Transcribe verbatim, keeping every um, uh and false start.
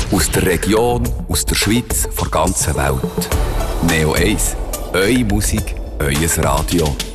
Aus der Region, aus der Schweiz, von der ganzen Welt. Neo eins, eure Musik, euer Radio.